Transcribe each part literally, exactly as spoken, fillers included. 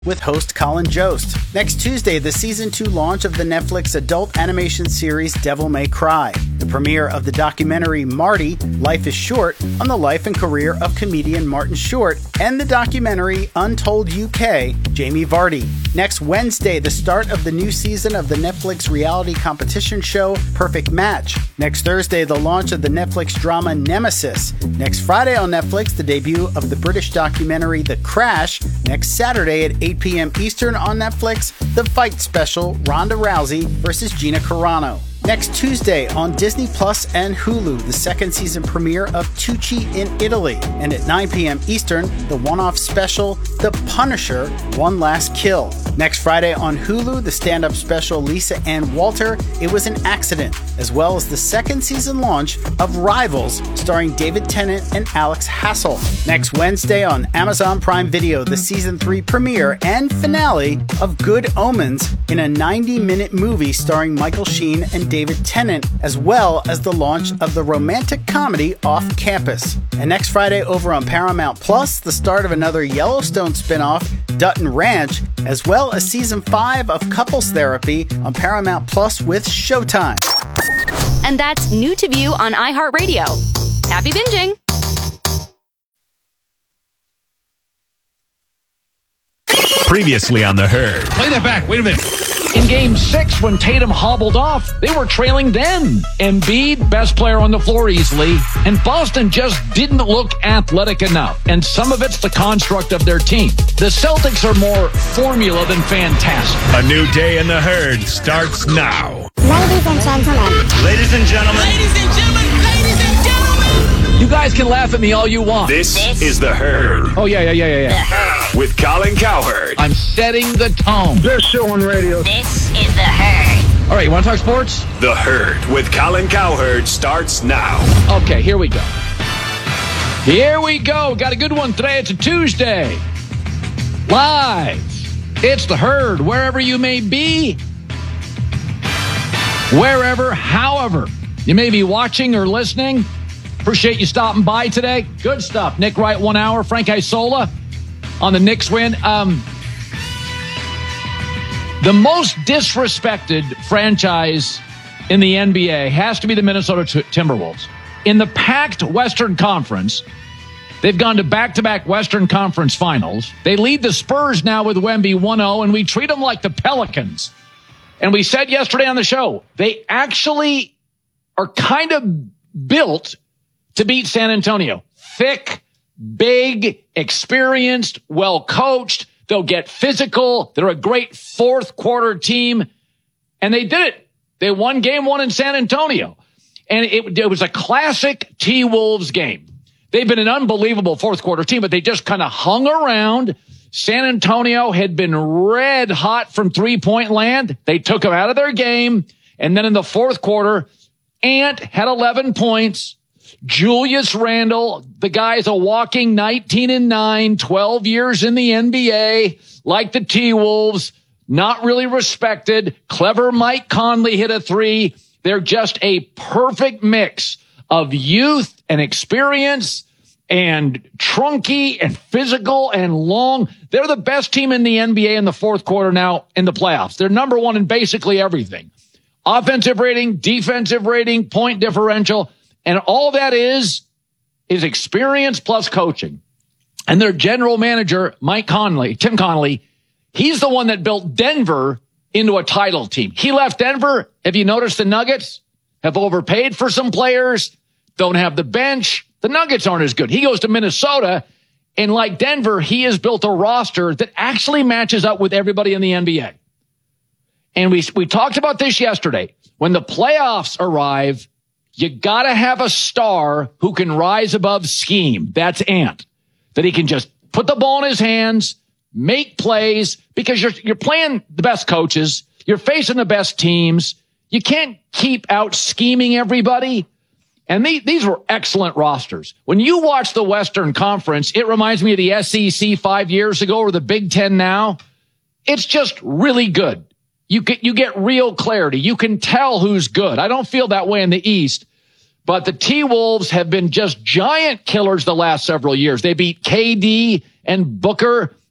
with host Colin Jost. Next Tuesday, the season two launch of the Netflix adult animation series Devil May Cry. The premiere of the documentary Marty, Life is Short, on the life and career of comedian Martin Short, and the documentary Untold U K, Jamie Vardy. Next Wednesday, the start of the new season of the Netflix reality competition show Perfect Match. Next Thursday, the launch of the Netflix drama Nemesis. Next Friday on Netflix, the debut of the British documentary The Crash. Next Saturday at eight p.m. Eastern on Netflix, the fight special Ronda Rousey versus Gina Carano. Next Tuesday on Disney Plus and Hulu, the second season premiere of Tucci in Italy. And at nine p.m. Eastern, the one-off special The Punisher, One Last Kill. Next Friday on Hulu, the stand-up special Lisa Ann Walter, It Was an Accident, as well as the second season launch of Rivals, starring David Tennant and Alex Hassel. Next Wednesday on Amazon Prime Video, the season three premiere and finale of Good Omens in a ninety-minute movie starring Michael Sheen and David Tennant, as well as the launch of the romantic comedy Off Campus. And next Friday over on Paramount Plus, the start of another Yellowstone spinoff, Dutton Ranch, as well as season five of Couples Therapy on Paramount Plus with Showtime. And that's new to view on iHeartRadio. Happy binging! Previously on The Herd. Play that back. Wait a minute. In game six, when Tatum hobbled off, they were trailing then. Embiid, best player on the floor easily, and Boston just didn't look athletic enough. And some of it's the construct of their team. The Celtics are more formula than fantastic. A new day in The Herd starts now. Ladies and gentlemen. Ladies and gentlemen. Ladies and gentlemen. Ladies and gentlemen. You guys can laugh at me all you want. This, This is The Herd. Oh, yeah, yeah, yeah, yeah, yeah. With Colin Cowherd. I'm setting the tone. Best show on radio. This is The Herd. All right, you want to talk sports? The Herd with Colin Cowherd starts now. Okay, here we go. Here we go. Got a good one today. It's a Tuesday. Live. It's The Herd, wherever you may be. Wherever, however, you may be watching or listening. Appreciate you stopping by today. Good stuff. Nick Wright, one hour. Frank Isola on the Knicks win. Um, the most disrespected franchise in the N B A has to be the Minnesota T- Timberwolves. In the packed Western Conference, they've gone to back-to-back Western Conference finals. They lead the Spurs now with Wemby one oh, and we treat them like the Pelicans. And we said yesterday on the show, they actually are kind of built to beat San Antonio. Thick, big, experienced, well-coached. They'll get physical. They're a great fourth quarter team. And they did it. They won game one in San Antonio. And it, it was a classic T-Wolves game. They've been an unbelievable fourth quarter team, but they just kind of hung around. San Antonio had been red hot from three-point land. They took them out of their game. And then in the fourth quarter, Ant had eleven points. Julius Randle, the guy's a walking nineteen and nine, twelve years in the N B A, like the T-Wolves, not really respected. Clever Mike Conley hit a three. They're just a perfect mix of youth and experience and trunky and physical and long. They're the best team in the N B A in the fourth quarter now in the playoffs. They're number one in basically everything. Offensive rating, defensive rating, point differential. And all that is, is experience plus coaching. And their general manager, Mike Conley, Tim Connelly, he's the one that built Denver into a title team. He left Denver. Have you noticed the Nuggets have overpaid for some players, don't have the bench? The Nuggets aren't as good. He goes to Minnesota, and like Denver, he has built a roster that actually matches up with everybody in the N B A. And we, we talked about this yesterday. When the playoffs arrive, you got to have a star who can rise above scheme. That's Ant. That he can just put the ball in his hands, make plays, because you're you're playing the best coaches. You're facing the best teams. You can't keep out scheming everybody. And these, these were excellent rosters. When you watch the Western Conference, it reminds me of the S E C five years ago or the Big Ten now. It's just really good. You get, you get real clarity. You can tell who's good. I don't feel that way in the East, but the T-Wolves have been just giant killers the last several years. They beat K D and Booker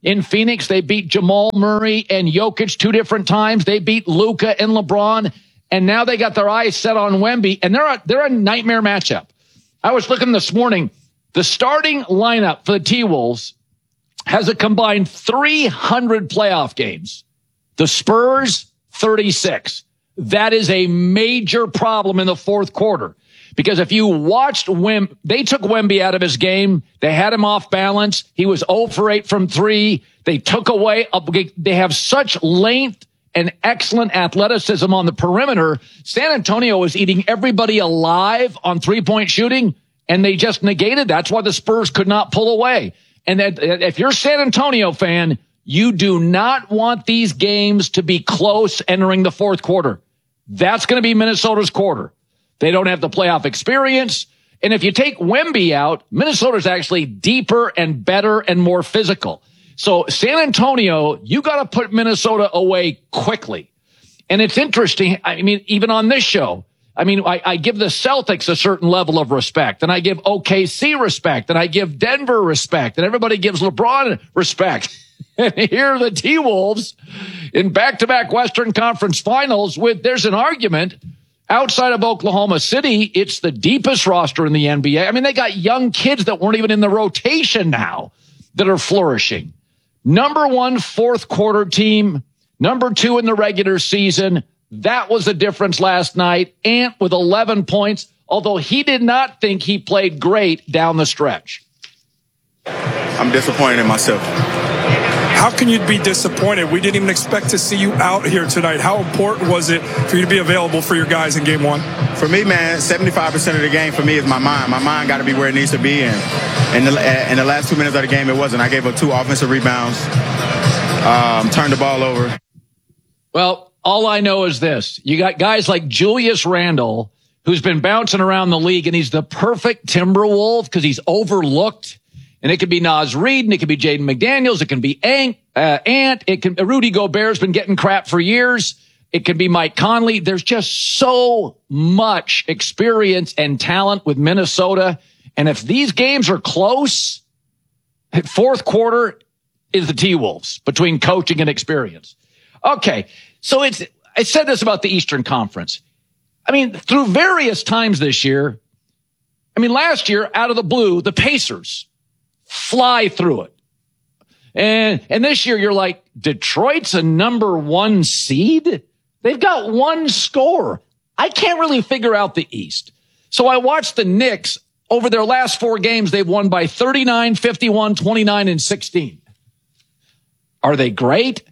In Phoenix, they beat Jamal Murray and Jokic two different times. They beat Luka and LeBron. And now they got their eyes set on Wemby. And they're a, they're a nightmare matchup. I was looking this morning. The starting lineup for the T-Wolves has a combined three hundred playoff games. The Spurs, thirty-six. That is a major problem in the fourth quarter. Because if you watched Wem, they took Wemby out of his game. They had him off balance. He was zero for eight from three. They took away, they have such length and excellent athleticism on the perimeter. San Antonio was eating everybody alive on three-point shooting, and they just negated. That's why the Spurs could not pull away. And that, if you're a San Antonio fan, you do not want these games to be close entering the fourth quarter. That's going to be Minnesota's quarter. They don't have the playoff experience. And if you take Wemby out, Minnesota's actually deeper and better and more physical. So San Antonio, you got to put Minnesota away quickly. And it's interesting. I mean, even on this show, I mean, I, I give the Celtics a certain level of respect, and I give O K C respect, and I give Denver respect, and everybody gives LeBron respect. And here are the T-Wolves in back-to-back Western Conference finals with, there's an argument outside of Oklahoma City, it's the deepest roster in the N B A. I mean, they got young kids that weren't even in the rotation now that are flourishing. Number one fourth quarter team, number two in the regular season. That was the difference last night. Ant with eleven points, although he did not think he played great down the stretch. I'm disappointed in myself. How can you be disappointed? We didn't even expect to see you out here tonight. How important was it for you to be available for your guys in game one? For me, man, seventy-five percent of the game for me is my mind. My mind got to be where it needs to be. And in the, in the last two minutes of the game, it wasn't. I gave up two offensive rebounds, um, turned the ball over. Well, all I know is this. You got guys like Julius Randle, who's been bouncing around the league, and he's the perfect Timberwolf because he's overlooked. And it could be Naz Reid, and it could be Jaden McDaniels. It can be Ant. Uh, Ant. It can, Rudy Gobert's been getting crap for years. It can be Mike Conley. There's just so much experience and talent with Minnesota. And if these games are close, fourth quarter is the T-Wolves between coaching and experience. Okay. So it's, I said this about the Eastern Conference. I mean, through various times this year, I mean, last year, out of the blue, the Pacers fly through it. And, and this year you're like, Detroit's a number one seed? They've got one score. I can't really figure out the East. So I watched the Knicks. Over their last four games, they've won by thirty-nine, fifty-one, twenty-nine, and sixteen. Are they great?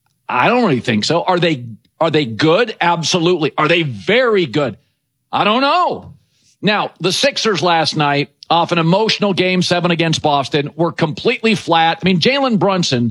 I don't really think so. Are they, are they good? Absolutely. Are they very good? I don't know. Now, the Sixers last night, off an emotional game seven against Boston, were completely flat. I mean, Jalen Brunson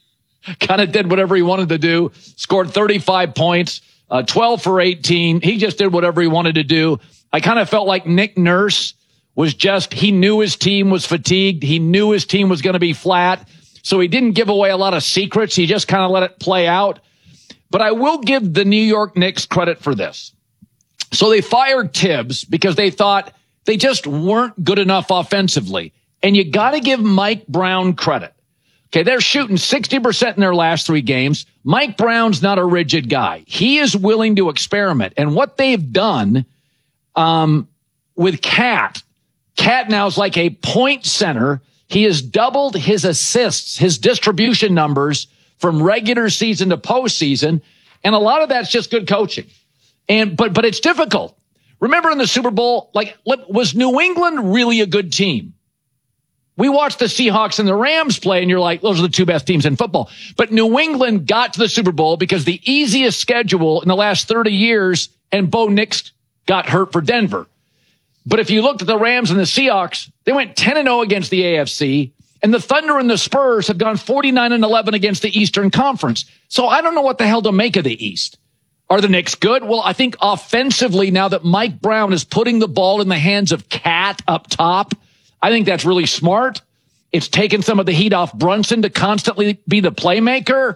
kind of did whatever he wanted to do, scored thirty-five points, uh, twelve for eighteen. He just did whatever he wanted to do. I kind of felt like Nick Nurse was just, he knew his team was fatigued. He knew his team was going to be flat. So he didn't give away a lot of secrets. He just kind of let it play out. But I will give the New York Knicks credit for this. So they fired Tibbs because they thought they just weren't good enough offensively. And you got to give Mike Brown credit. Okay, they're shooting sixty percent in their last three games. Mike Brown's not a rigid guy. He is willing to experiment. And what they've done um, with Cat, Cat now is like a point center. He has doubled his assists, his distribution numbers from regular season to postseason. And a lot of that's just good coaching. And but but it's difficult. Remember in the Super Bowl, like, was New England really a good team? We watched the Seahawks and the Rams play, and you're like, those are the two best teams in football. But New England got to the Super Bowl because the easiest schedule in the last thirty years, and Bo Nix got hurt for Denver. But if you looked at the Rams and the Seahawks, they went ten and oh against the A F C, and the Thunder and the Spurs have gone forty-nine and eleven against the Eastern Conference. So I don't know what the hell to make of the East. Are the Knicks good? Well, I think offensively, now that Mike Brown is putting the ball in the hands of Cat up top, I think that's really smart. It's taken some of the heat off Brunson to constantly be the playmaker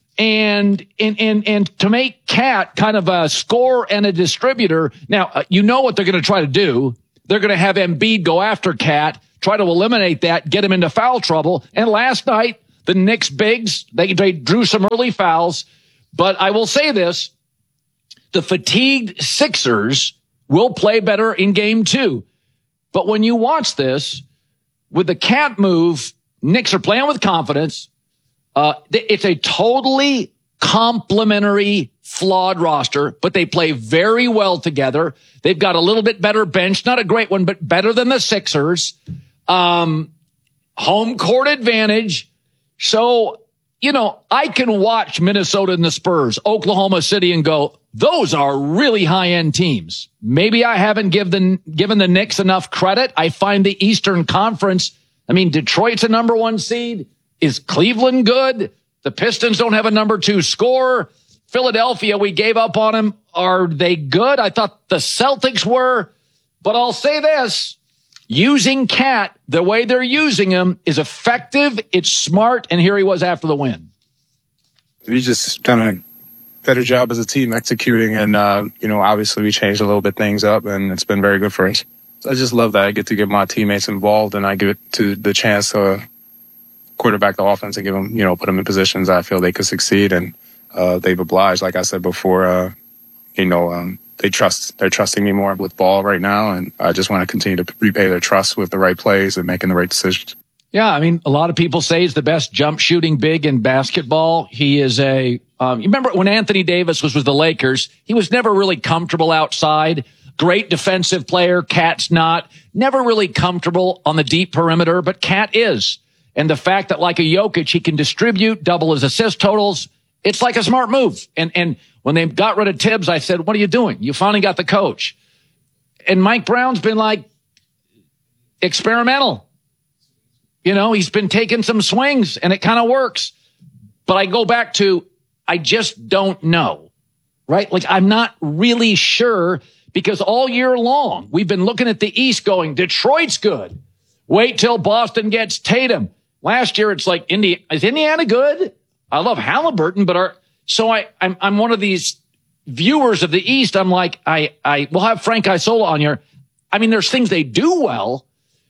and, and, and, and to make Cat kind of a scorer and a distributor. Now, uh, you know what they're going to try to do. They're going to have Embiid go after Cat, try to eliminate that, get him into foul trouble. And last night, the Knicks bigs. They, they drew some early fouls. But I will say this, the fatigued Sixers will play better in game two. But when you watch this, with the cat move, Knicks are playing with confidence. Uh, it's a totally complementary, flawed roster, but they play very well together. They've got a little bit better bench, not a great one, but better than the Sixers. Um, home court advantage. So, you know, I can watch Minnesota and the Spurs, Oklahoma City, and go, those are really high-end teams. Maybe I haven't given, given the Knicks enough credit. I find the Eastern Conference, I mean, Detroit's a number one seed. Is Cleveland good? The Pistons don't have a number two scorer. Philadelphia, we gave up on them. Are they good? I thought the Celtics were. But I'll say this. Using Cat the way they're using him is effective. It's smart. And here he was after the win. We just done a better job as a team executing. And, uh, you know, obviously we changed a little bit things up, and it's been very good for us. I just love that I get to get my teammates involved, and I give it to the chance to quarterback the offense and give them, you know, put them in positions I feel they could succeed. And uh, they've obliged, like I said before, uh, you know, um, they trust, they're trusting me more with ball right now. And I just want to continue to repay their trust with the right plays and making the right decisions. Yeah, I mean, a lot of people say he's the best jump shooting big in basketball. He is a, um, you remember when Anthony Davis was with the Lakers, he was never really comfortable outside. Great defensive player. Cat's not. Never really comfortable on the deep perimeter, but Cat is. And the fact that like a Jokic, he can distribute, double his assist totals, it's like a smart move. And, and when they got rid of Tibbs, I said, what are you doing? You finally got the coach. And Mike Brown's been like experimental. You know, he's been taking some swings and it kind of works. But I go back to, I just don't know, right? Like, I'm not really sure, because all year long, we've been looking at the East going, Detroit's good. Wait till Boston gets Tatum. Last year, it's like, Indi- is Indiana good? I love Halliburton, but our, so I, I'm, I'm one of these viewers of the East. I'm like, I, I, we'll have Frank Isola on here. I mean, there's things they do well.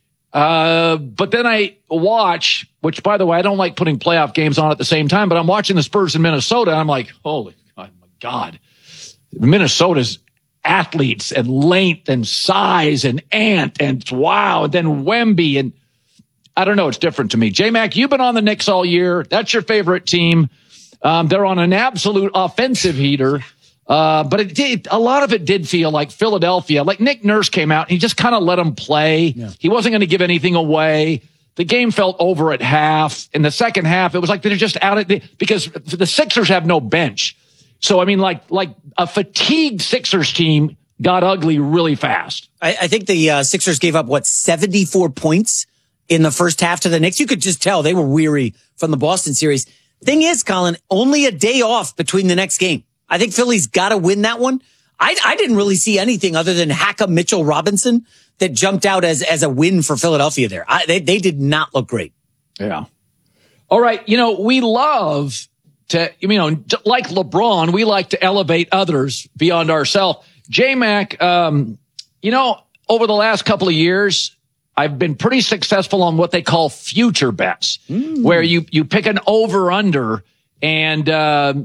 Uh, but then I watch, which by the way, I don't like putting playoff games on at the same time, but I'm watching the Spurs in Minnesota and I'm like, holy God, my God, Minnesota's athletes and length and size and Ant and wow. And then Wemby, and I don't know. It's different to me. J-Mac, you've been on the Knicks all year. That's your favorite team. Um, they're on an absolute offensive heater. Uh, but it did, a lot of it did feel like Philadelphia, like Nick Nurse came out and he just kind of let them play. Yeah. He wasn't going to give anything away. The game felt over at half. In the second half, it was like they're just out of the, because the Sixers have no bench. So, I mean, like, like a fatigued Sixers team got ugly really fast. I, I think the uh, Sixers gave up, what, seventy-four points in the first half to the Knicks. You could just tell they were weary from the Boston series. Thing is, Colin, only a day off between the next game. I think Philly's got to win that one. I, I didn't really see anything other than Haka Mitchell Robinson that jumped out as, as a win for Philadelphia there. I, they, they did not look great. Yeah. All right. You know, we love to, you know, like LeBron, we like to elevate others beyond ourselves. J-Mac, um, you know, over the last couple of years, I've been pretty successful on what they call future bets, mm. where you, you pick an over under and, um,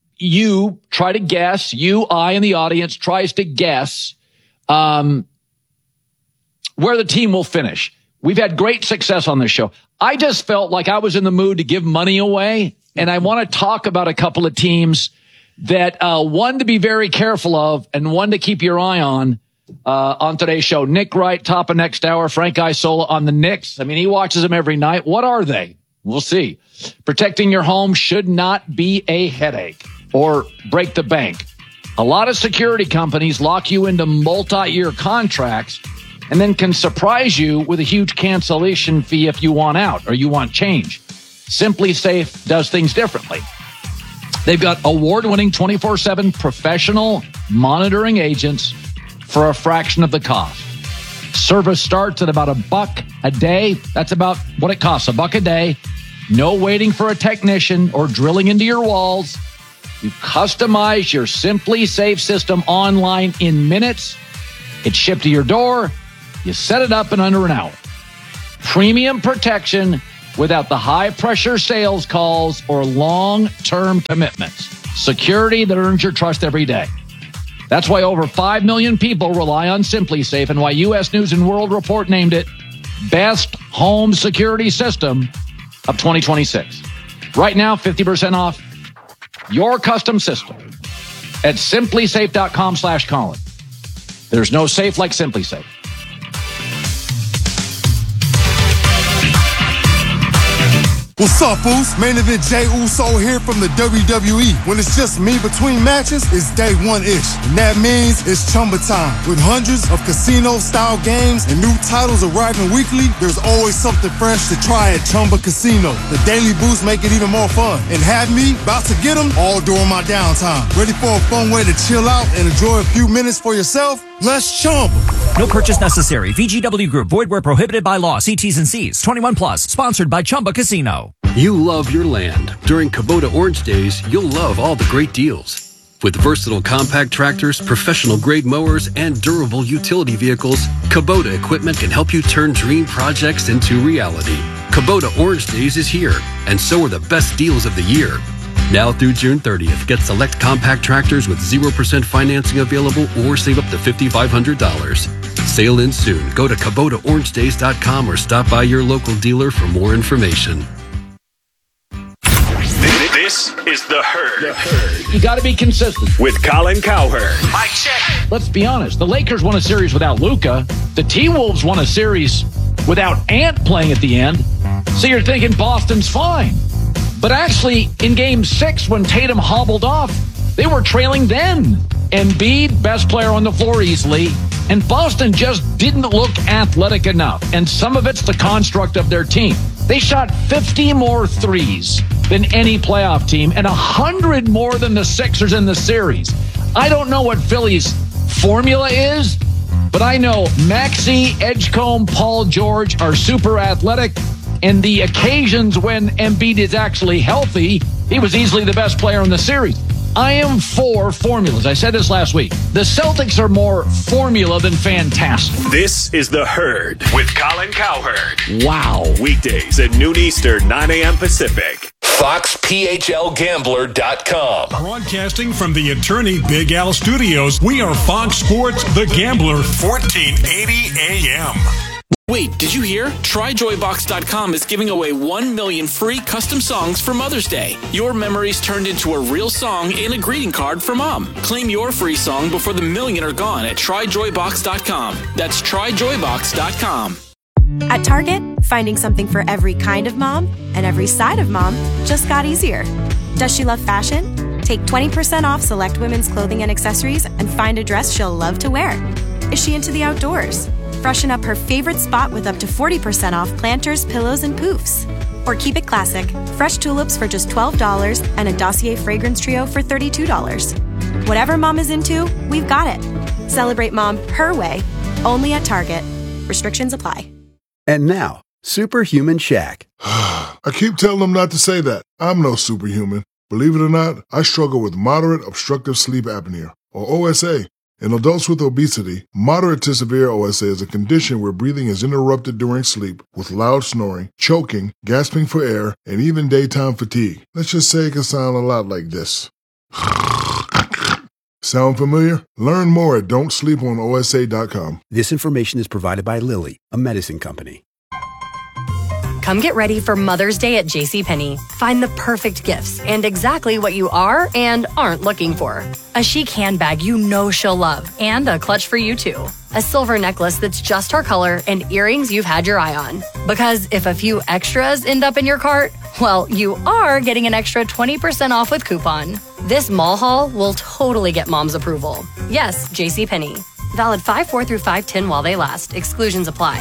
you try to guess, you, I, and the audience tries to guess, um, where the team will finish. We've had great success on this show. I just felt like I was in the mood to give money away. And I want to talk about a couple of teams that, uh, one to be very careful of and one to keep your eye on, uh, on today's show. Nick Wright, top of next hour. Frank Isola on the Knicks. I mean, he watches them every night. What are they? We'll see. Protecting your home should not be a headache or break the bank. A lot of security companies lock you into multi-year contracts and then can surprise you with a huge cancellation fee if you want out or you want change. Simply Safe does things differently. They've got award-winning twenty-four seven professional monitoring agents for a fraction of the cost. Service starts at about a buck a day. That's about what it costs, a buck a day. No waiting for a technician or drilling into your walls. You customize your Simply Safe system online in minutes. It's shipped to your door. You set it up in under an hour. Premium protection without the high-pressure sales calls or long-term commitments. Security that earns your trust every day. That's why over five million people rely on SimpliSafe and why U S News and World Report named it Best Home Security System of twenty twenty-six. Right now, fifty percent off your custom system at simplysafe.com slash Colin. There's no safe like SimpliSafe. What's up, Boost? Main event Jey Uso here from the W W E. When it's just me between matches, it's day one-ish. And that means it's Chumba time. With hundreds of casino-style games and new titles arriving weekly, there's always something fresh to try at Chumba Casino. The Daily Boost make it even more fun. And have me about to get them all during my downtime. Ready for a fun way to chill out and enjoy a few minutes for yourself? Let's Chumba. No purchase necessary. V G W Group. Void where prohibited by law. See T's and C's. twenty-one plus. Sponsored by Chumba Casino. You love your land. During Kubota Orange Days, you'll love all the great deals. With versatile compact tractors, professional-grade mowers, and durable utility vehicles, Kubota equipment can help you turn dream projects into reality. Kubota Orange Days is here, and so are the best deals of the year. Now through June thirtieth, get select compact tractors with zero percent financing available or save up to five thousand five hundred dollars. Sale ends soon. Go to Kubota Orange Days dot com or stop by your local dealer for more information. This is The Herd. The Herd. You got to be consistent. With Colin Cowherd. Mike check. Let's be honest. The Lakers won a series without Luka. The T-Wolves won a series without Ant playing at the end. So you're thinking Boston's fine. But actually, in game six, when Tatum hobbled off, they were trailing then. Embiid, best player on the floor easily. And Boston just didn't look athletic enough. And some of it's the construct of their team. They shot fifty more threes than any playoff team and one hundred more than the Sixers in the series. I don't know what Philly's formula is, but I know Maxey, Edgecombe, Paul George are super athletic. And the occasions when Embiid is actually healthy, he was easily the best player in the series. I am for formulas. I said this last week. The Celtics are more formula than fantastic. This is The Herd with Colin Cowherd. Wow. Weekdays at noon Eastern, nine a.m. Pacific. Fox P H L Gambler dot com. Broadcasting from the Attorney Big Al Studios, we are Fox Sports The Gambler, fourteen eighty A M. Wait, did you hear? Try Joy Box dot com is giving away one million free custom songs for Mother's Day. Your memories turned into a real song and a greeting card for Mom. Claim your free song before the million are gone at Try Joy Box dot com. That's Try Joy Box dot com. At Target, finding something for every kind of mom and every side of mom just got easier. Does she love fashion? Take twenty percent off select women's clothing and accessories and find a dress she'll love to wear. Is she into the outdoors? Freshen up her favorite spot with up to forty percent off planters, pillows, and poofs. Or keep it classic. Fresh tulips for just twelve dollars and a Dossier fragrance trio for thirty-two dollars. Whatever mom is into, we've got it. Celebrate mom her way, only at Target. Restrictions apply. And now, Superhuman Shaq. I keep telling them not to say that. I'm no superhuman. Believe it or not, I struggle with moderate obstructive sleep apnea, or O S A. In adults with obesity, moderate to severe O S A is a condition where breathing is interrupted during sleep with loud snoring, choking, gasping for air, and even daytime fatigue. Let's just say it can sound a lot like this. Sound familiar? Learn more at don't sleep on O S A dot com. This information is provided by Lilly, a medicine company. Come get ready for Mother's Day at JCPenney. Find the perfect gifts and exactly what you are and aren't looking for. A chic handbag you know she'll love and a clutch for you too. A silver necklace that's just her color and earrings you've had your eye on. Because if a few extras end up in your cart, well, you are getting an extra twenty percent off with coupon. This mall haul will totally get mom's approval. Yes, JCPenney. Valid five four through five ten while they last. Exclusions apply.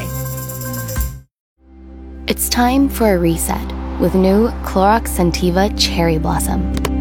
It's time for a reset with new Clorox Scentiva Cherry Blossom.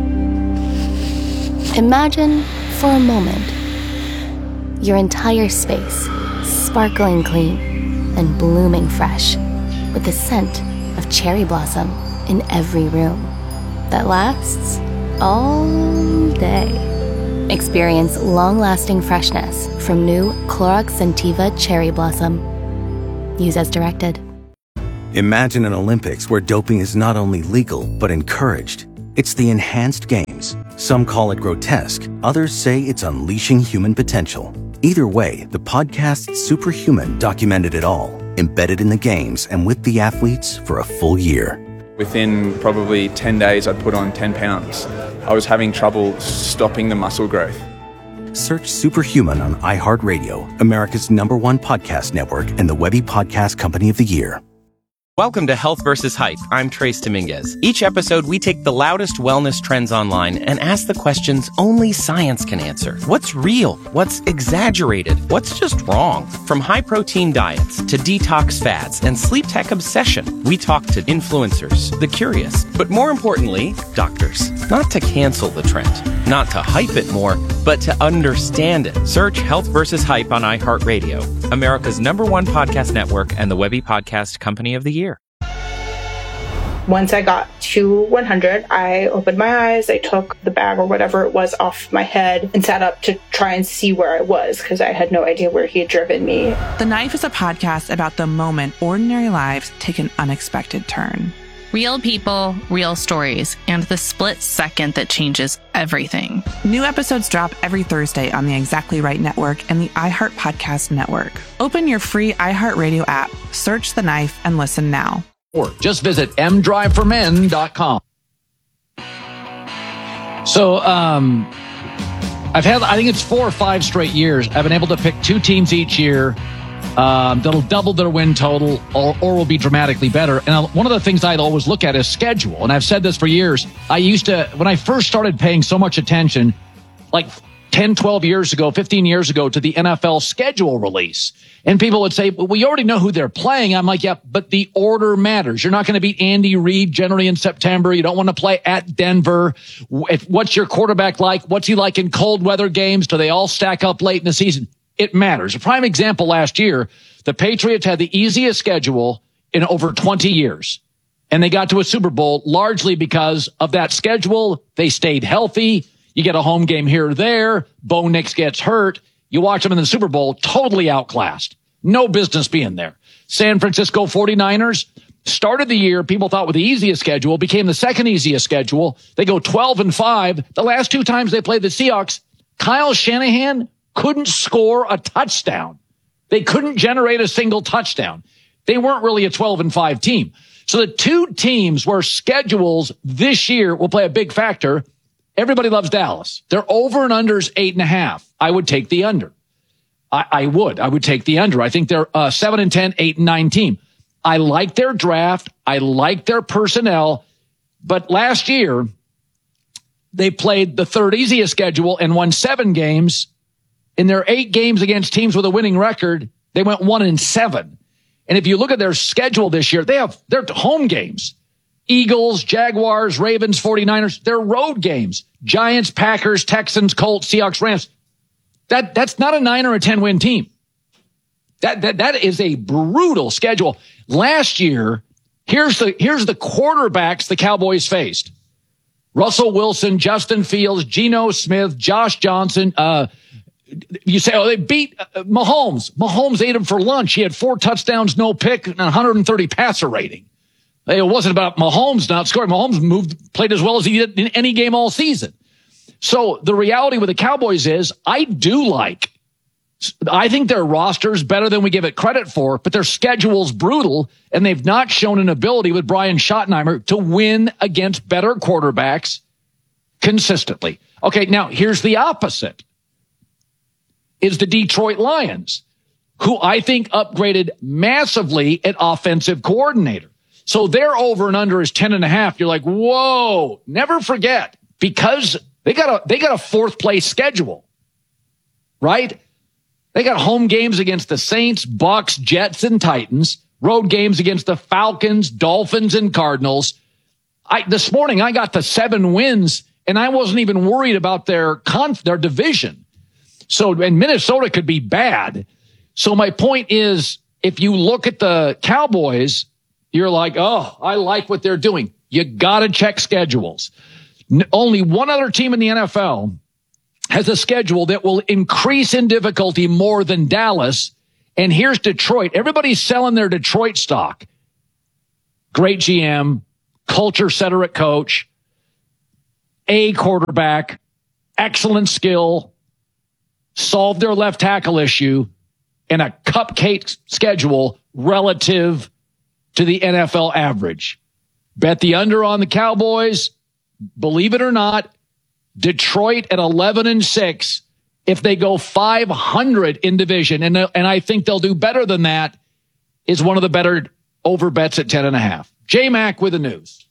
Imagine, for a moment, your entire space sparkling clean and blooming fresh with the scent of cherry blossom in every room that lasts all day. Experience long-lasting freshness from new Clorox Scentiva Cherry Blossom. Use as directed. Imagine an Olympics where doping is not only legal, but encouraged. It's the enhanced games. Some call it grotesque. Others say it's unleashing human potential. Either way, the podcast Superhuman documented it all, embedded in the games and with the athletes for a full year. Within probably ten days, I'd put on ten pounds. I was having trouble stopping the muscle growth. Search Superhuman on iHeartRadio, America's number one podcast network and the Webby Podcast Company of the Year. Welcome to Health versus Hype. I'm Trace Dominguez. Each episode, we take the loudest wellness trends online and ask the questions only science can answer. What's real? What's exaggerated? What's just wrong? From high-protein diets to detox fads and sleep tech obsession, we talk to influencers, the curious, but more importantly, doctors. Not to cancel the trend, not to hype it more, but to understand it. Search Health versus Hype on iHeartRadio, America's number one podcast network and the Webby Podcast Company of the Year. Once I got to one hundred, I opened my eyes, I took the bag or whatever it was off my head and sat up to try and see where I was because I had no idea where he had driven me. The Knife is a podcast about the moment ordinary lives take an unexpected turn. Real people, real stories, and the split second that changes everything. New episodes drop every Thursday on the Exactly Right Network and the iHeart Podcast Network. Open your free iHeartRadio app, search The Knife, and listen now. Or just visit m drive for men dot com. So, um, I've had, I think it's four or five straight years. I've been able to pick two teams each year um, that'll double their win total or, or will be dramatically better. And I'll, one of the things I'd always look at is schedule. And I've said this for years. I used to, when I first started paying so much attention, like ten, twelve years ago, fifteen years ago, to the N F L schedule release. And people would say, well, we already know who they're playing. I'm like, yeah, but the order matters. You're not going to beat Andy Reid generally in September. You don't want to play at Denver. If, what's your quarterback like? What's he like in cold weather games? Do they all stack up late in the season? It matters. A prime example last year, the Patriots had the easiest schedule in over twenty years. And they got to a Super Bowl largely because of that schedule. They stayed healthy. You get a home game here or there. Bo Nix gets hurt. You watch them in the Super Bowl, totally outclassed. No business being there. San Francisco forty-niners started the year, people thought with the easiest schedule, became the second easiest schedule. They go twelve and five. The last two times they played the Seahawks, Kyle Shanahan couldn't score a touchdown. They couldn't generate a single touchdown. They weren't really a twelve and five team. So the two teams where schedules this year will play a big factor. Everybody loves Dallas. Their over and unders eight and a half. I would take the under. I, I would. I would take the under. I think they're uh, seven and ten, eight and nine team. I like their draft. I like their personnel. But last year, they played the third easiest schedule and won seven games. In their eight games against teams with a winning record, they went one and seven. And if you look at their schedule this year, they have their home games. Eagles, Jaguars, Ravens, forty-niners, they're road games. Giants, Packers, Texans, Colts, Seahawks, Rams. That, that's not a nine or a ten win team. That, that, that is a brutal schedule. Last year, here's the, here's the quarterbacks the Cowboys faced. Russell Wilson, Justin Fields, Geno Smith, Josh Johnson. Uh, you say, oh, they beat uh, Mahomes. Mahomes ate him for lunch. He had four touchdowns, no pick, and one hundred thirty passer rating. It wasn't about Mahomes not scoring. Mahomes moved, played as well as he did in any game all season. So the reality with the Cowboys is I do like, I think their roster's better than we give it credit for, but their schedule's brutal, and they've not shown an ability with Brian Schottenheimer to win against better quarterbacks consistently. Okay, now here's the opposite, is the Detroit Lions, who I think upgraded massively at offensive coordinator. So their over and under is ten and a half. You're like, whoa, never forget, because they got a, they got a fourth place schedule, right? They got home games against the Saints, Bucks, Jets, and Titans, road games against the Falcons, Dolphins, and Cardinals. I, this morning I got the seven wins and I wasn't even worried about their conf, their division. So, and Minnesota could be bad. So my point is, if you look at the Cowboys, you're like, oh, I like what they're doing. You got to check schedules. N- only one other team in the N F L has a schedule that will increase in difficulty more than Dallas. And here's Detroit. Everybody's selling their Detroit stock. great G M, culture setter at coach, a quarterback, excellent skill, solved their left tackle issue, and a cupcake schedule relative to the N F L average. Bet the under on the Cowboys. Believe it or not, Detroit at eleven and six. If they go five hundred in division, and, and I think they'll do better than that, is one of the better over bets at ten and a half. J-Mac with the news.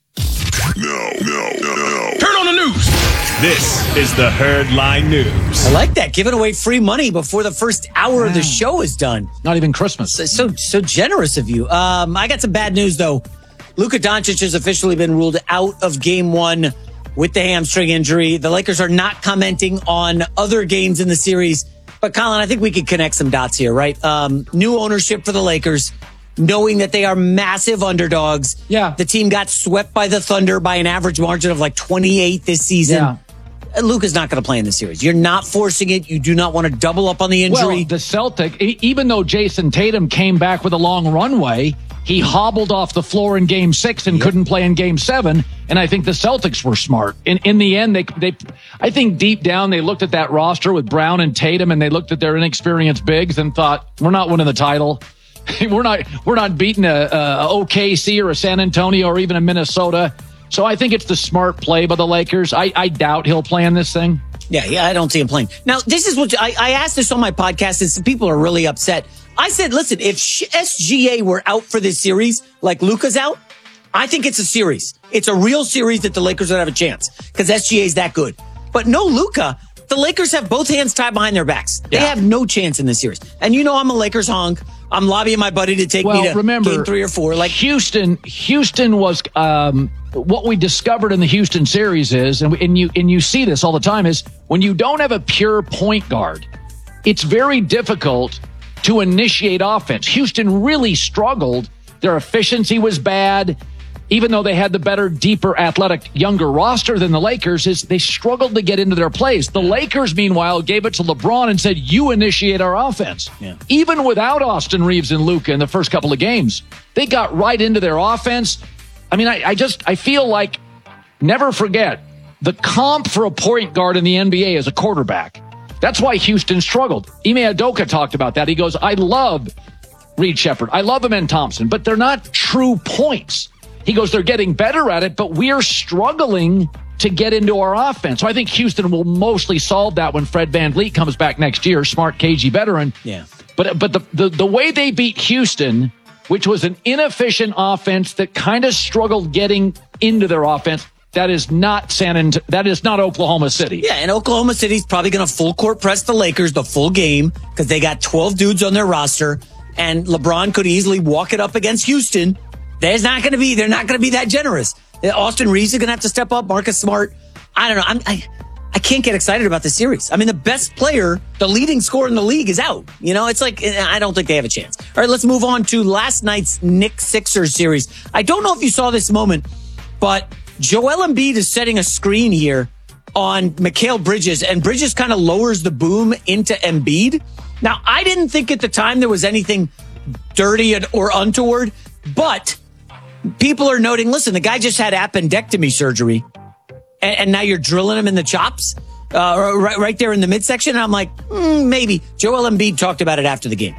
No, no, no, no. Turn on the news. This is the Herdline News. I like that. Giving away free money before the first hour wow. of the show is done. Not even Christmas. So, so, so generous of you. Um, I got some bad news, though. Luka Doncic has officially been ruled out of game one with the hamstring injury. The Lakers are not commenting on other games in the series. But, Colin, I think we could connect some dots here, right? Um, new ownership for the Lakers, knowing that they are massive underdogs. Yeah. The team got swept by the Thunder by an average margin of like twenty-eight this season. Yeah. Luka's not going to play in the series. You're not forcing it. You do not want to double up on the injury. Well, the Celtic, even though Jason Tatum came back with a long runway, he hobbled off the floor in game six and yep. couldn't play in game seven. And I think the Celtics were smart. In in the end, they they I think deep down they looked at that roster with Brown and Tatum, and they looked at their inexperienced bigs and thought, we're not winning the title. we're not we're not beating a, a O K C or a San Antonio or even a Minnesota. So I think it's the smart play by the Lakers. I, I doubt he'll play in this thing. Yeah, yeah, I don't see him playing. Now, this is what I, I asked this on my podcast, and some people are really upset. I said, listen, if S G A were out for this series, like Luka's out, I think it's a series. It's a real series that the Lakers would have a chance because S G A is that good. But no Luka, the Lakers have both hands tied behind their backs. They yeah. have no chance in this series. And you know I'm a Lakers honk. I'm lobbying my buddy to take well, me to remember, game three or four. Like Houston, Houston was um, what we discovered in the Houston series is, and, and you and you see this all the time, is when you don't have a pure point guard, it's very difficult to initiate offense. Houston really struggled. Their efficiency was bad. Even though they had the better, deeper, athletic, younger roster than the Lakers, is they struggled to get into their plays. The Lakers, meanwhile, gave it to LeBron and said, you initiate our offense. Yeah. Even without Austin Reeves and Luka in the first couple of games, they got right into their offense. I mean, I, I just, I feel like, never forget, the comp for a point guard in the N B A is a quarterback. That's why Houston struggled. Ime Udoka talked about that. He goes, I love Reed Shepherd. I love Amen Thompson, but they're not true points. He goes, they're getting better at it, but we're struggling to get into our offense. So I think Houston will mostly solve that when Fred VanVleet comes back next year, smart K G veteran. Yeah. But but the, the, the way they beat Houston, which was an inefficient offense that kind of struggled getting into their offense, that is not San Ant- that is not Oklahoma City. Yeah, and Oklahoma City's probably going to full court press the Lakers the full game because they got twelve dudes on their roster, and LeBron could easily walk it up against Houston. There's not going to be, they're not going to be that generous. Austin Reeves is going to have to step up. Marcus Smart. I don't know. I'm, I, I can't get excited about the series. I mean, the best player, the leading scorer in the league is out. You know, it's like, I don't think they have a chance. All right, let's move on to last night's Knicks Sixers series. I don't know if you saw this moment, but Joel Embiid is setting a screen here on Mikal Bridges, and Bridges kind of lowers the boom into Embiid. Now, I didn't think at the time there was anything dirty or untoward, but people are noting, listen, the guy just had appendectomy surgery, and, and now you're drilling him in the chops, uh, right, right there in the midsection. And I'm like, mm, maybe. Joel Embiid talked about it after the game.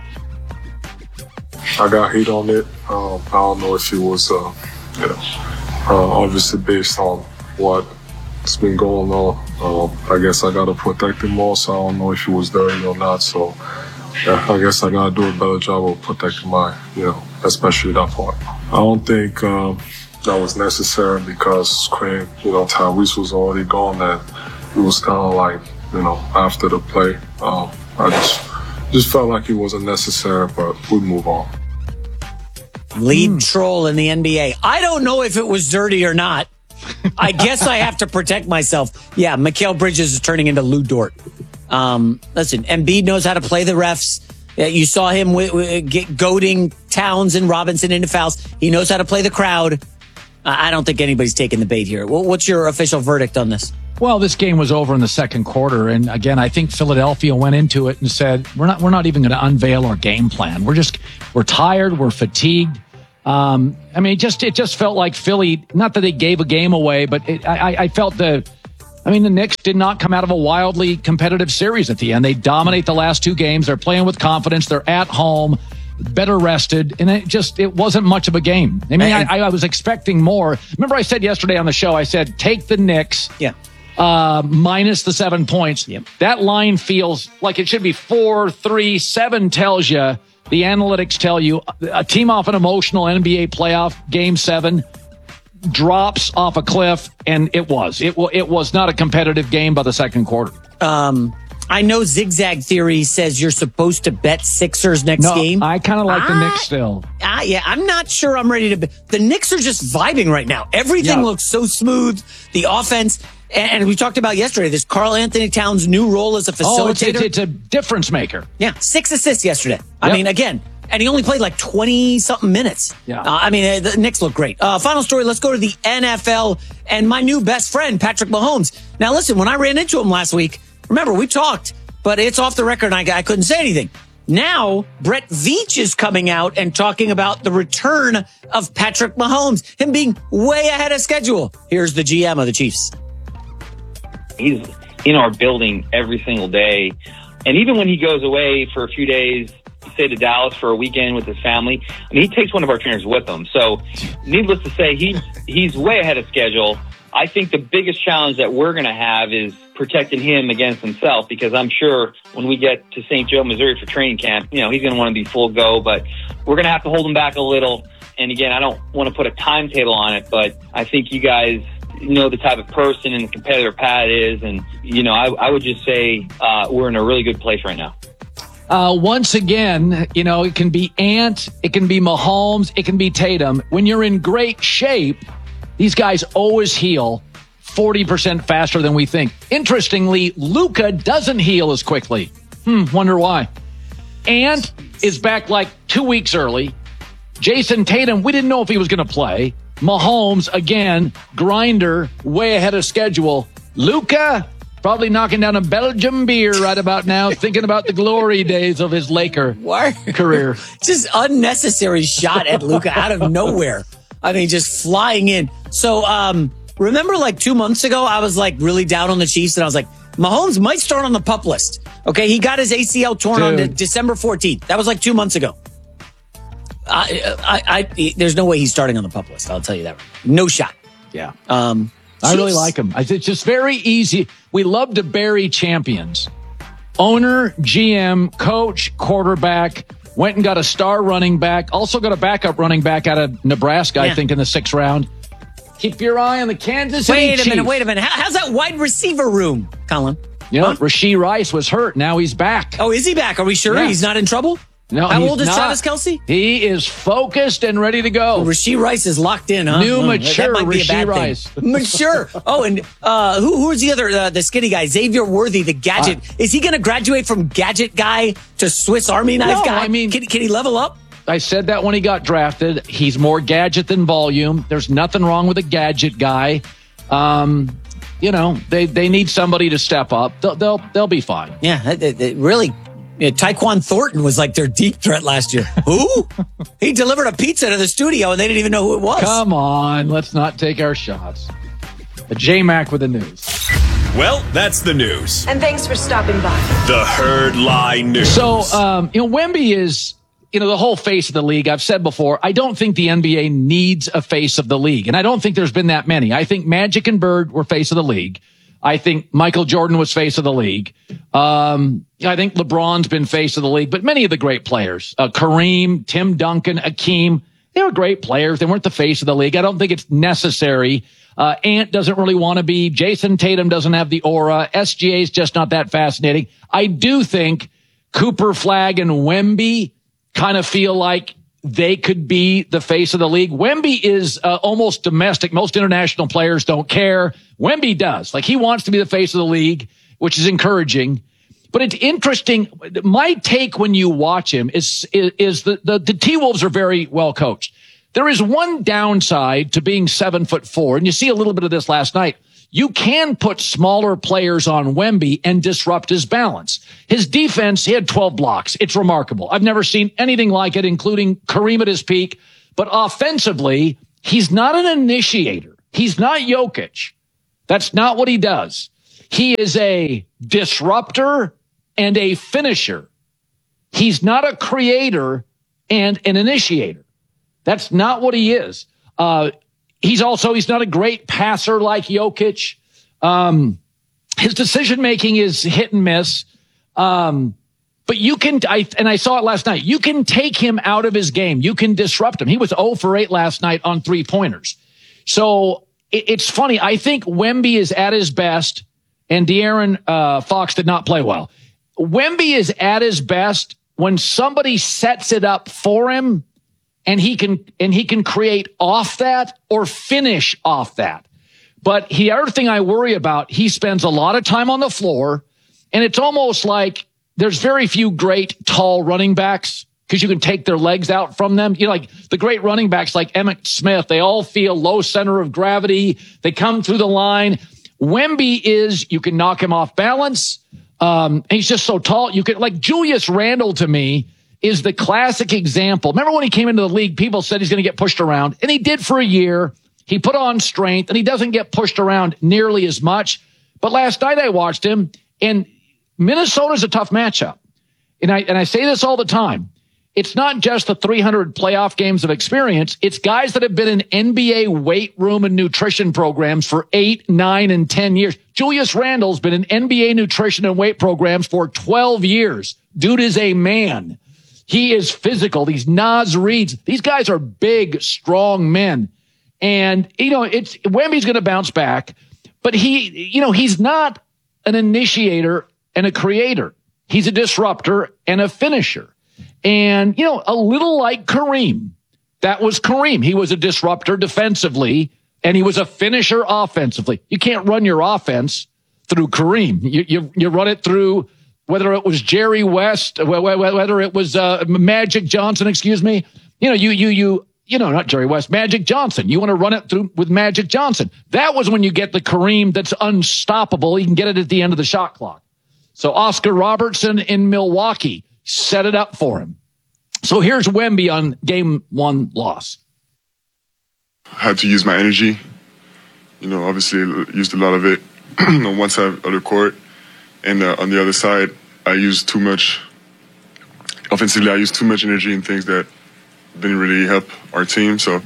I got hate on it. Um, I don't know if it was, uh, you know, uh, obviously based on what's been going on. Uh, I guess I got to protect him more, so I don't know if it was dirty or not. So, yeah, I guess I got to do a better job of protecting my, you know, especially that part. I don't think um, that was necessary because, you know, Tyrese was already gone, and it was kind of like, you know, after the play, um, I just just felt like it wasn't necessary, but we move on. Lead mm. troll in the N B A. I don't know if it was dirty or not. I guess I have to protect myself. Yeah, Mikal Bridges is turning into Lou Dort. Um, listen, Embiid knows how to play the refs. You saw him w- w- get goading Towns and Robinson into fouls. He knows how to play the crowd. I don't think anybody's taking the bait here. What's your official verdict on this? Well, this game was over in the second quarter, and again, I think Philadelphia went into it and said, "We're not, we're not even going to unveil our game plan. We're just, we're tired, we're fatigued, Um, I mean, it just it just felt like Philly. Not that they gave a game away, but it, I, I felt the. I mean, the Knicks did not come out of a wildly competitive series at the end. They dominate the last two games. They're playing with confidence. They're at home, better rested, and it just it wasn't much of a game. I mean, I, I was expecting more. Remember, I said yesterday on the show, I said take the Knicks, yeah, uh, minus the seven points. Yep. That line feels like it should be four, three, seven. Tells you the analytics tell you a team off an emotional N B A playoff game seven drops off a cliff, and it was. It, it was not a competitive game by the second quarter. Um, I know Zigzag Theory says you're supposed to bet Sixers next no, game. I kind of like I, the Knicks still. Uh, yeah, I'm not sure I'm ready to bet. The Knicks are just vibing right now. Everything Yeah. looks so smooth. The offense, and, and we talked about yesterday, this Karl Anthony Towns' new role as a facilitator. Oh, it's, it's, it's a difference maker. Yeah, six assists yesterday. I Yep. mean, again, and he only played like twenty-something minutes. Yeah. Uh, I mean, uh, the Knicks look great. Uh, final story, let's go to the N F L and my new best friend, Patrick Mahomes. Now, listen, when I ran into him last week, remember, we talked, but it's off the record and I, I couldn't say anything. Now, Brett Veach is coming out and talking about the return of Patrick Mahomes, him being way ahead of schedule. Here's the G M of the Chiefs. He's in our building every single day. And even when he goes away for a few days, say to Dallas for a weekend with his family, I mean, he takes one of our trainers with him. So needless to say, he, he's way ahead of schedule. I think the biggest challenge that we're going to have is protecting him against himself, because I'm sure when we get to Saint Joe, Missouri for training camp, you know, he's going to want to be full go, but we're going to have to hold him back a little. And again, I don't want to put a timetable on it, but I think you guys know the type of person and the competitor Pat is. And, you know, I, I would just say uh, we're in a really good place right now. Uh, once again, you know, it can be Ant, it can be Mahomes, it can be Tatum. When you're in great shape, these guys always heal forty percent faster than we think. Interestingly, Luka doesn't heal as quickly. Hmm, wonder why. Ant is back like two weeks early. Jason Tatum, we didn't know if he was going to play. Mahomes, again, grinder, way ahead of schedule. Luka, probably knocking down a Belgian beer right about now, thinking about the glory days of his Laker Why? career. Just unnecessary shot at Luka out of nowhere. I mean, just flying in. So, um, remember like two months ago, I was like really down on the Chiefs and I was like, Mahomes might start on the pup list. Okay. He got his A C L torn Dude. on December fourteenth. That was like two months ago. I, I, I, there's no way he's starting on the pup list. I'll tell you that. No shot. Yeah. Um, I really Chiefs. like him. It's just very easy. We love to bury champions. Owner, G M, coach, quarterback, went and got a star running back, also got a backup running back out of Nebraska, Yeah. I think, in the sixth round. Keep your eye on the Kansas City Wait a Chiefs. minute. Wait a minute. How, how's that wide receiver room, Colin? You know, Huh? Rashee Rice was hurt. Now he's back. Oh, is he back? Are we sure Yeah. he's not in trouble? No, How he's old is not. Travis Kelce? He is focused and ready to go. Rasheed Rice is locked in, huh? New, Oh, mature that might be a Rasheed bad Rice. thing. Mature. Oh, and uh, who who's the other, uh, the skinny guy? Xavier Worthy, the gadget. Uh, is he going to graduate from gadget guy to Swiss Army knife No, guy? I mean- can, can he level up? I said that when he got drafted. He's more gadget than volume. There's nothing wrong with a gadget guy. Um, you know, they, they need somebody to step up. They'll they'll, they'll be fine. Yeah, it, it- it really. Yeah, Tyquan Thornton was like their deep threat last year. Who? He delivered a pizza to the studio and they didn't even know who it was. Come on, let's not take our shots. A J-Mac with the news. Well, that's the news. And thanks for stopping by. The Herd Lie News. So, um, you know, Wemby is, you know, the whole face of the league. I've said before, I don't think the N B A needs a face of the league. And I don't think there's been that many. I think Magic and Bird were face of the league. I think Michael Jordan was face of the league. Um, I think LeBron's been face of the league, but many of the great players, uh, Kareem, Tim Duncan, Akeem, they were great players. They weren't the face of the league. I don't think it's necessary. Uh, Ant doesn't really want to be. Jason Tatum doesn't have the aura. S G A is just not that fascinating. I do think Cooper Flagg and Wemby kind of feel like they could be the face of the league. Wemby is uh, almost domestic. Most international players don't care. Wemby does. Like, he wants to be the face of the league, which is encouraging. But it's interesting. My take when you watch him is, is, is the, the, the T-Wolves are very well coached. There is one downside to being seven foot four, and you see a little bit of this last night. You can put smaller players on Wemby and disrupt his balance. His defense, he had twelve blocks. It's remarkable. I've never seen anything like it, including Kareem at his peak. But offensively, he's not an initiator. He's not Jokic. That's not what he does. He is a disruptor and a finisher. He's not a creator and an initiator. That's not what he is. Uh, he's also, he's not a great passer like Jokic. Um, his decision-making is hit and miss. Um, but you can, I, and I saw it last night, you can take him out of his game. You can disrupt him. He was zero for eight last night on three-pointers. So it, it's funny. I think Wemby is at his best, and De'Aaron uh, Fox did not play well. Wemby is at his best when somebody sets it up for him, and he can and he can create off that or finish off that. But the other thing I worry about, he spends a lot of time on the floor, and it's almost like there's very few great tall running backs because you can take their legs out from them. You know, like the great running backs like Emmitt Smith, they all feel low center of gravity. They come through the line. Wemby is, you can knock him off balance. Um, and he's just so tall. You could, like Julius Randle to me is the classic example. Remember when he came into the league, people said he's going to get pushed around, and he did for a year. He put on strength, and he doesn't get pushed around nearly as much. But last night I watched him, and Minnesota's a tough matchup. And I, and I say this all the time. It's not just the three hundred playoff games of experience. It's guys that have been in N B A weight room and nutrition programs for eight, nine, and ten years. Julius Randle's been in N B A nutrition and weight programs for twelve years. Dude is a man. He is physical. These Naz Reeds, these guys are big, strong men. And, you know, it's Wemby's going to bounce back, but he, you know, he's not an initiator and a creator. He's a disruptor and a finisher. And, you know, a little like Kareem. That was Kareem. He was a disruptor defensively, and he was a finisher offensively. You can't run your offense through Kareem. You, you, you run it through, whether it was Jerry West, whether it was uh, Magic Johnson, excuse me. You know, you, you, you, you know, not Jerry West, Magic Johnson. You want to run it through with Magic Johnson. That was when you get the Kareem that's unstoppable. You can get it at the end of the shot clock. So Oscar Robertson in Milwaukee set it up for him. So here's Wemby on game one loss. I had to use my energy. You know, obviously used a lot of it on one side of the court. And uh, on the other side, I used too much. Offensively, I used too much energy in things that didn't really help our team. So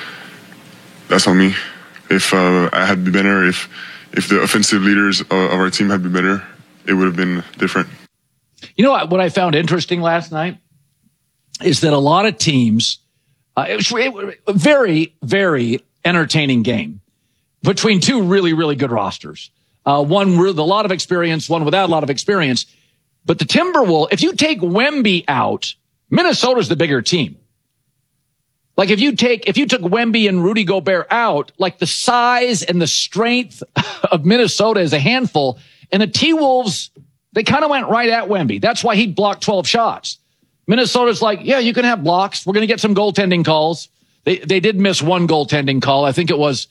that's on me. If uh, I had been better, if if the offensive leaders of our team had been better, it would have been different. You know what, what I found interesting last night is that a lot of teams, uh, it was a very, very entertaining game between two really, really good rosters. Uh, one with a lot of experience, one without a lot of experience. But the Timberwolves, if you take Wemby out, Minnesota's the bigger team. Like if you take, if you took Wemby and Rudy Gobert out, like the size and the strength of Minnesota is a handful. And the T-Wolves, they kind of went right at Wemby. That's why he blocked twelve shots. Minnesota's like, yeah, you can have blocks. We're going to get some goaltending calls. They they did miss one goaltending call. I think it was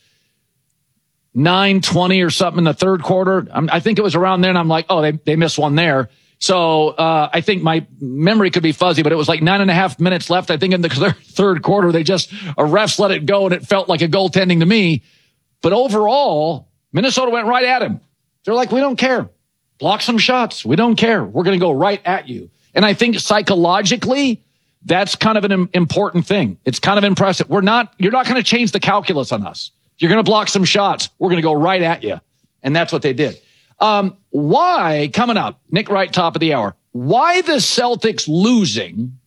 nine twenty or something in the third quarter. I'm, I think it was around there, and I'm like, oh, they, they missed one there. So uh, I think my memory could be fuzzy, but it was like nine and a half minutes left. I think in the third quarter, they just, a refs let it go, and it felt like a goaltending to me. But overall, Minnesota went right at him. They're like, we don't care. Block some shots. We don't care. We're going to go right at you. And I think psychologically, that's kind of an important thing. It's kind of impressive. We're not, you're not going to change the calculus on us. You're going to block some shots. We're going to go right at you. And that's what they did. Um, why, coming up, Nick Wright, top of the hour, why the Celtics losing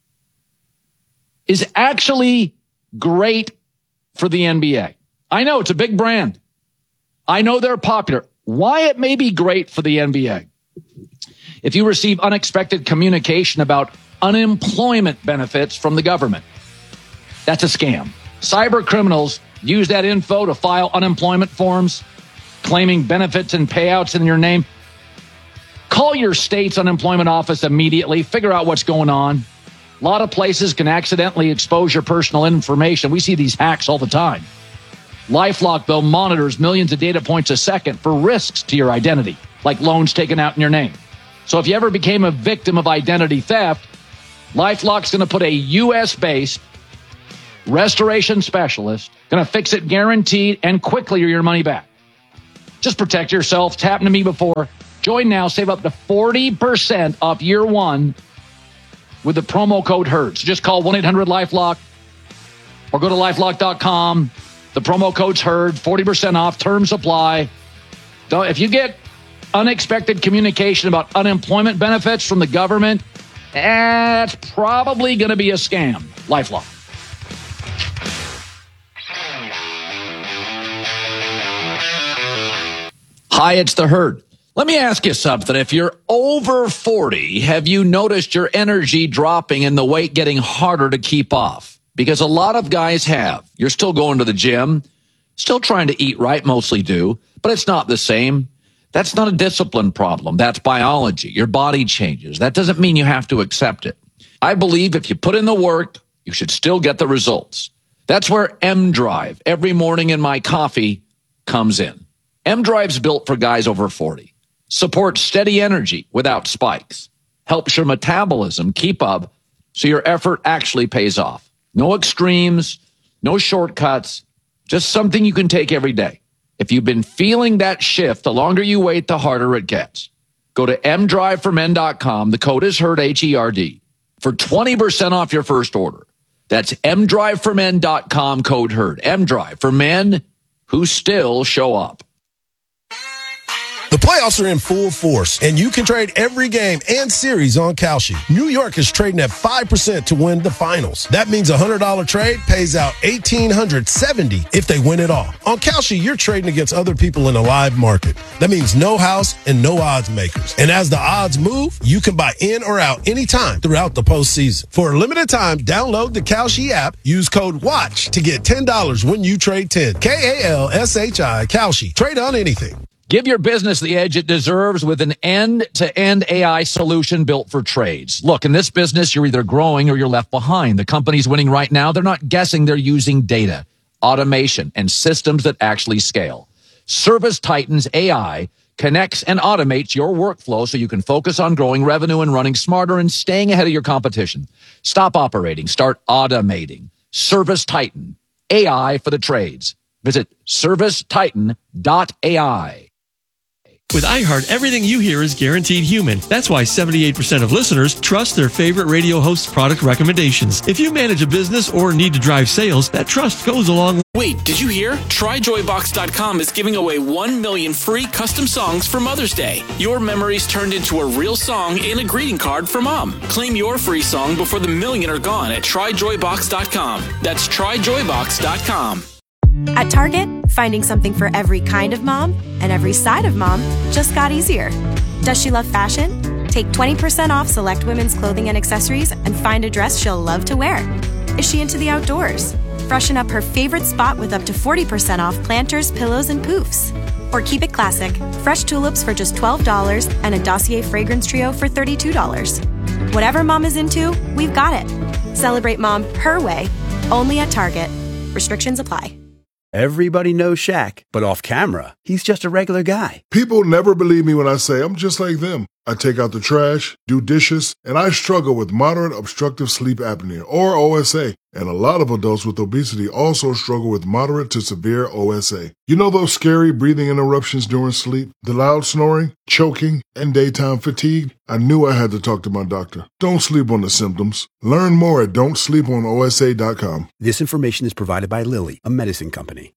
is actually great for the N B A. I know it's a big brand. I know they're popular. Why it may be great for the N B A. If you receive unexpected communication about unemployment benefits from the government, that's a scam. Cyber criminals use that info to file unemployment forms, claiming benefits and payouts in your name. Call your state's unemployment office immediately. Figure out what's going on. A lot of places can accidentally expose your personal information. We see these hacks all the time. LifeLock, though, monitors millions of data points a second for risks to your identity, like loans taken out in your name. So if you ever became a victim of identity theft, LifeLock's going to put a U S-based restoration specialist, going to fix it guaranteed and quickly or your money back. Just protect yourself. It's happened to me before. Join now. Save up to forty percent off year one with the promo code HERDS. Just call one eight hundred LifeLock or go to lifelock dot com. The promo code's HERD. forty percent off. Terms apply. Don't, if you get unexpected communication about unemployment benefits from the government, that's probably going to be a scam. LifeLock. Hi, it's the Herd. Let me ask you something. If you're over forty, have you noticed your energy dropping and the weight getting harder to keep off? Because a lot of guys have. You're still going to the gym, still trying to eat right, mostly do, but it's not the same. That's not a discipline problem. That's biology. Your body changes. That doesn't mean you have to accept it. I believe if you put in the work, you should still get the results. That's where M-Drive, every morning in my coffee, comes in. M-Drive's built for guys over forty. Supports steady energy without spikes. Helps your metabolism keep up so your effort actually pays off. No extremes, no shortcuts, just something you can take every day. If you've been feeling that shift, the longer you wait, the harder it gets. Go to m drive for men dot com. The code is HERD, H E R D, for twenty percent off your first order. That's m drive for men dot com, code HERD. M-Drive for men who still show up. The playoffs are in full force, and you can trade every game and series on Kalshi. New York is trading at five percent to win the finals. That means a one hundred dollars trade pays out one thousand eight hundred seventy dollars if they win it all. On Kalshi, you're trading against other people in a live market. That means no house and no odds makers. And as the odds move, you can buy in or out anytime throughout the postseason. For a limited time, download the Kalshi app, use code WATCH to get ten dollars when you trade ten. K A L S H I, Kalshi. Trade on anything. Give your business the edge it deserves with an end-to-end A I solution built for trades. Look, in this business, you're either growing or you're left behind. The companies winning right now, they're not guessing, they're using data, automation, and systems that actually scale. Service Titan's A I connects and automates your workflow so you can focus on growing revenue and running smarter and staying ahead of your competition. Stop operating. Start automating. Service Titan, A I for the trades. Visit service titan dot A I. With iHeart, everything you hear is guaranteed human. That's why seventy-eight percent of listeners trust their favorite radio host's product recommendations. If you manage a business or need to drive sales, that trust goes a long way. Wait, did you hear? try joy box dot com is giving away one million free custom songs for Mother's Day. Your memories turned into a real song and a greeting card for Mom. Claim your free song before the million are gone at try joy box dot com. That's try joy box dot com. At Target, finding something for every kind of mom and every side of mom just got easier. Does she love fashion? Take twenty percent off select women's clothing and accessories and find a dress she'll love to wear. Is she into the outdoors? Freshen up her favorite spot with up to forty percent off planters, pillows, and poofs. Or keep it classic, fresh tulips for just twelve dollars and a Dossier fragrance trio for thirty-two dollars. Whatever mom is into, we've got it. Celebrate mom her way, only at Target. Restrictions apply. Everybody knows Shaq, but off camera, he's just a regular guy. People never believe me when I say I'm just like them. I take out the trash, do dishes, and I struggle with moderate obstructive sleep apnea, or O S A. And a lot of adults with obesity also struggle with moderate to severe O S A. You know those scary breathing interruptions during sleep, the loud snoring, choking, and daytime fatigue? I knew I had to talk to my doctor. Don't sleep on the symptoms. Learn more at don't sleep on O S A dot com. This information is provided by Lilly, a medicine company.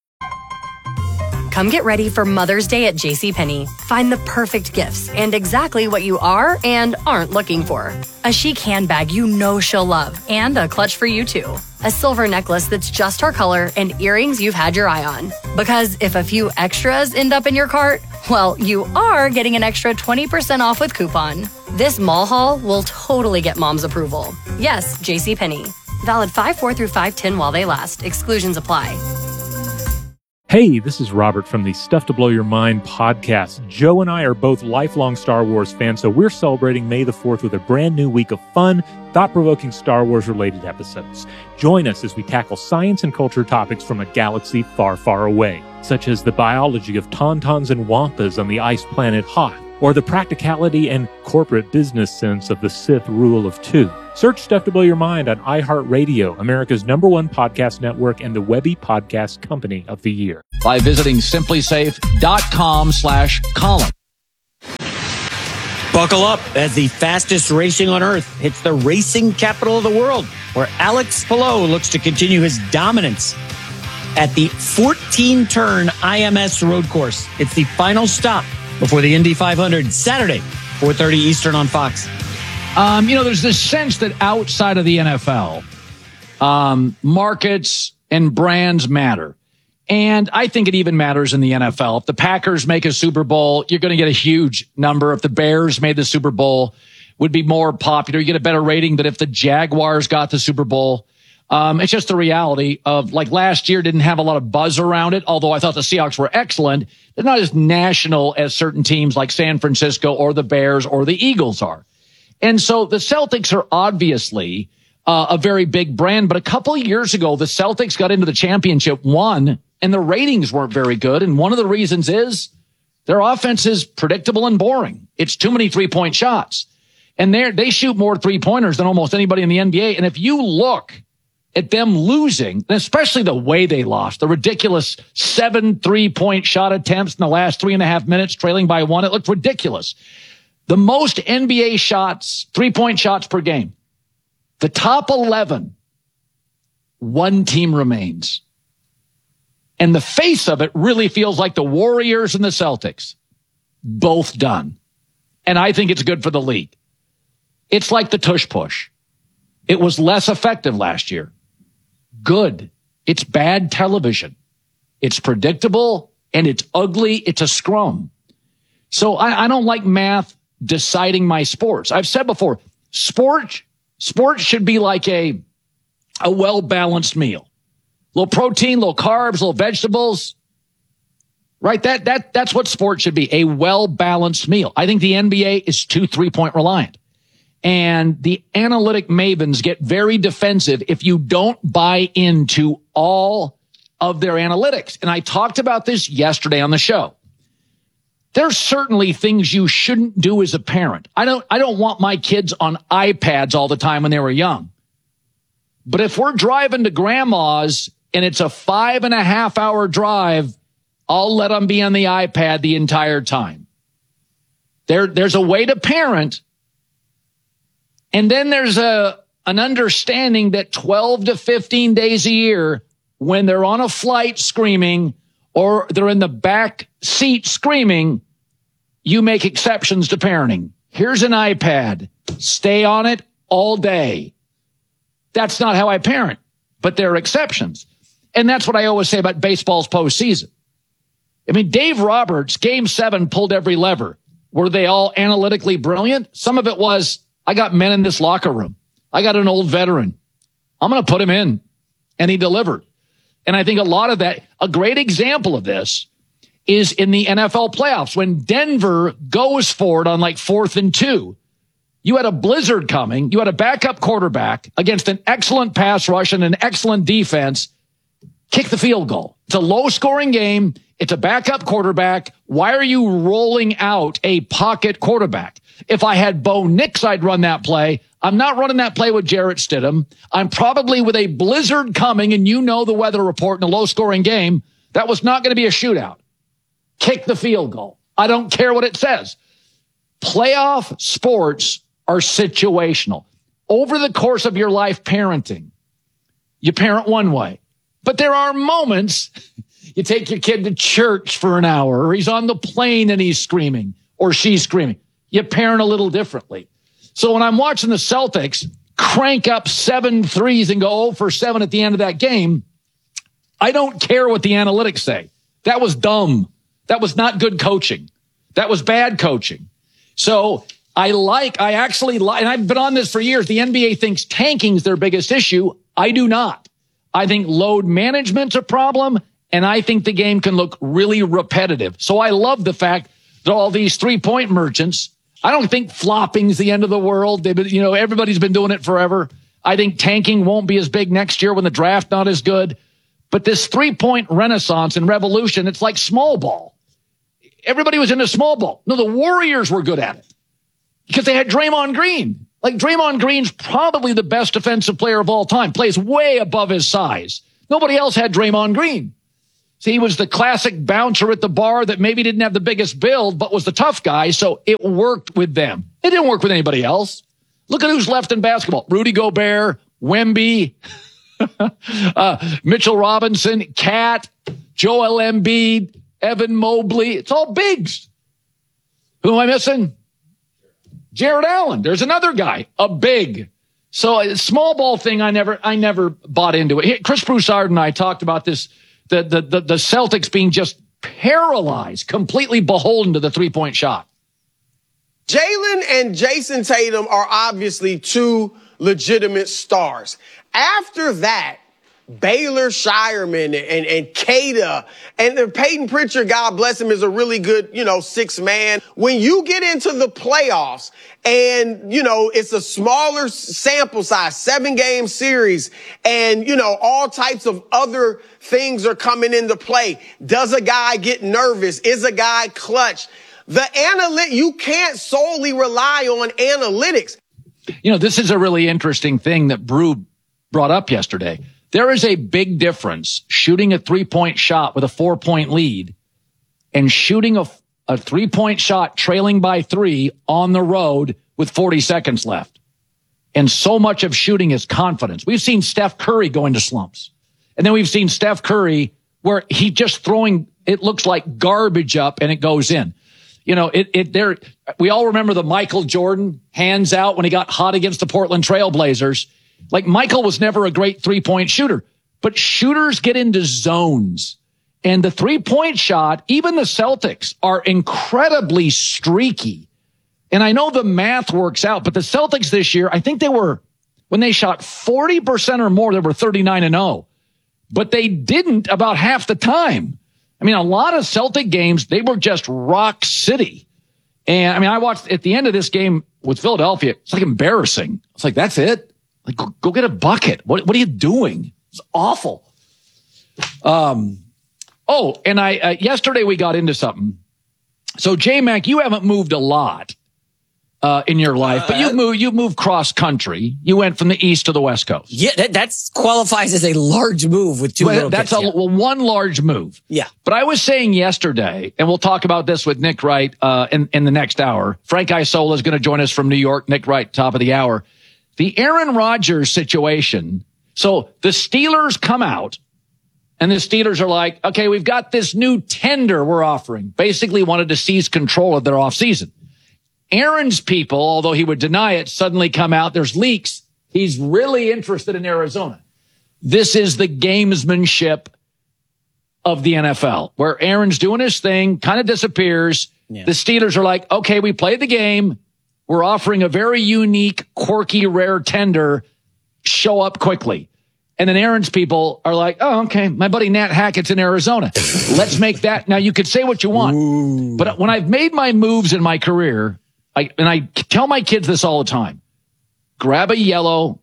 Come get ready for Mother's Day at JCPenney. Find the perfect gifts and exactly what you are and aren't looking for. A chic handbag you know she'll love and a clutch for you too. A silver necklace that's just her color and earrings you've had your eye on. Because if a few extras end up in your cart, well, you are getting an extra twenty percent off with coupon. This mall haul will totally get mom's approval. Yes, JCPenney. Valid five four through five ten while they last. Exclusions apply. Hey, this is Robert from the Stuff to Blow Your Mind podcast. Joe and I are both lifelong Star Wars fans, so we're celebrating May the fourth with a brand new week of fun, thought-provoking Star Wars-related episodes. Join us as we tackle science and culture topics from a galaxy far, far away, such as the biology of tauntauns and wampas on the ice planet Hoth, or the practicality and corporate business sense of the Sith rule of two. Search Stuff to Blow Your Mind on iHeartRadio, America's number one podcast network and the Webby Podcast Company of the Year. By visiting simplysafe.com slash Colin. Buckle up as the fastest racing on earth hits the racing capital of the world, where Alex Palou looks to continue his dominance at the fourteen-turn I M S road course. It's the final stop before the Indy five hundred, Saturday, four thirty Eastern on Fox. Um, you know, there's this sense that outside of the N F L, um, markets and brands matter. And I think it even matters in the N F L. If the Packers make a Super Bowl, you're going to get a huge number. If the Bears made the Super Bowl, would be more popular. You get a better rating than if the Jaguars got the Super Bowl. Um, it's just the reality of, like, last year didn't have a lot of buzz around it, although I thought the Seahawks were excellent. They're not as national as certain teams like San Francisco or the Bears or the Eagles are. And so the Celtics are obviously uh, a very big brand, but a couple of years ago, the Celtics got into the championship, won, and the ratings weren't very good. And one of the reasons is their offense is predictable and boring. It's too many three-point shots. And they they shoot more three-pointers than almost anybody in the N B A. And if you look at them losing, and especially the way they lost, the ridiculous seven three-point shot attempts in the last three and a half minutes, trailing by one, it looked ridiculous. The most N B A shots, three-point shots per game. The top eleven, one team remains. And the face of it really feels like the Warriors and the Celtics, both done. And I think it's good for the league. It's like the tush push. It was less effective last year. Good. It's bad television. It's predictable and it's ugly. It's a scrum. So I, I don't like math deciding my sports. I've said before, sport, sports should be like a, a well-balanced meal. Little protein, little carbs, little vegetables, right? That, that, that's what sports should be, a well-balanced meal. I think the N B A is too three-point reliant. And the analytic mavens get very defensive if you don't buy into all of their analytics. And I talked about this yesterday on the show. There's certainly things you shouldn't do as a parent. I don't, I don't want my kids on iPads all the time when they were young. But if we're driving to grandma's and it's a five and a half hour drive, I'll let them be on the iPad the entire time. There, there's a way to parent. And then there's a, an understanding that twelve to fifteen days a year, when they're on a flight screaming or they're in the back seat screaming, you make exceptions to parenting. Here's an iPad. Stay on it all day. That's not how I parent, but there are exceptions. And that's what I always say about baseball's postseason. I mean, Dave Roberts, game seven, pulled every lever. Were they all analytically brilliant? Some of it was, I got men in this locker room. I got an old veteran. I'm going to put him in. And he delivered. And I think a lot of that, a great example of this is in the N F L playoffs. When Denver goes for it on like fourth and two, you had a blizzard coming. You had a backup quarterback against an excellent pass rush and an excellent defense. Kick the field goal. It's a low scoring game. It's a backup quarterback. Why are you rolling out a pocket quarterback? If I had Bo Nix, I'd run that play. I'm not running that play with Jarrett Stidham. I'm probably with a blizzard coming, and you know the weather report in a low-scoring game. That was not going to be a shootout. Kick the field goal. I don't care what it says. Playoff sports are situational. Over the course of your life parenting, you parent one way. But there are moments, you take your kid to church for an hour, or he's on the plane and he's screaming, or she's screaming. You parent a little differently. So when I'm watching the Celtics crank up seven threes and go oh for seven at the end of that game, I don't care what the analytics say. That was dumb. That was not good coaching. That was bad coaching. So I like, I actually like, and I've been on this for years. The N B A thinks tanking's their biggest issue. I do not. I think load management's a problem, and I think the game can look really repetitive. So I love the fact that all these three-point merchants, I don't think flopping's the end of the world. They've been, you know, everybody's been doing it forever. I think tanking won't be as big next year when the draft not as good. But this three-point renaissance and revolution, it's like small ball. Everybody was into small ball. No, the Warriors were good at it because they had Draymond Green. Like, Draymond Green's probably the best defensive player of all time, plays way above his size. Nobody else had Draymond Green. See, he was the classic bouncer at the bar that maybe didn't have the biggest build, but was the tough guy, so it worked with them. It didn't work with anybody else. Look at who's left in basketball. Rudy Gobert, Wemby, uh, Mitchell Robinson, Cat, Joel Embiid, Evan Mobley. It's all bigs. Who am I missing? Jared Allen. There's another guy, a big. So a small ball thing, I never, I never bought into it. Chris Broussard and I talked about this, the, the, the, the Celtics being just paralyzed, completely beholden to the three-point shot. Jalen and Jason Tatum are obviously two legitimate stars. After that, Baylor Shireman and, and Kada and the Peyton Pritchard, God bless him, is a really good, you know, six man. When you get into the playoffs and, you know, it's a smaller sample size, seven game series, and, you know, all types of other things are coming into play. Does a guy get nervous? Is a guy clutch? The analyt, you can't solely rely on analytics. You know, this is a really interesting thing that Brew brought up yesterday. There is a big difference shooting a three-point shot with a four-point lead and shooting a, a three-point shot trailing by three on the road with forty seconds left. And so much of shooting is confidence. We've seen Steph Curry go into slumps. And then we've seen Steph Curry where he just throwing, it looks like garbage up and it goes in. You know, it, it, there, we all remember the Michael Jordan hands out when he got hot against the Portland Trail Blazers. Like, Michael was never a great three-point shooter, but shooters get into zones. And the three-point shot, even the Celtics are incredibly streaky. And I know the math works out, but the Celtics this year, I think they were, when they shot forty percent or more, they were thirty-nine and oh. But they didn't about half the time. I mean, a lot of Celtic games, they were just rock city. And I mean, I watched at the end of this game with Philadelphia, it's like embarrassing. It's like, that's it? Like, go, go get a bucket. What, what are you doing? It's awful. Um, oh, and I, uh, yesterday we got into something. So J-Mac, you haven't moved a lot, uh, in your life, but you've moved, you've moved cross country. You went from the East to the West Coast. Yeah, that that's qualifies as a large move with two well, little That's kids, a, yeah. well, one large move. Yeah. But I was saying yesterday, and we'll talk about this with Nick Wright, uh, in, in the next hour. Frank Isola is going to join us from New York. Nick Wright, top of the hour. The Aaron Rodgers situation. So the Steelers come out and the Steelers are like, okay, we've got this new tender we're offering. Basically wanted to seize control of their offseason. Aaron's people, although he would deny it, suddenly come out. There's leaks. He's really interested in Arizona. This is the gamesmanship of the N F L, where Aaron's doing his thing, kind of disappears. Yeah. The Steelers are like, okay, we played the game. We're offering a very unique, quirky, rare tender. Show up quickly. And then Aaron's people are like, oh, okay, my buddy Nat Hackett's in Arizona. Let's make that. Now, you could say what you want. Ooh. But when I've made my moves in my career, I, and I tell my kids this all the time, grab a yellow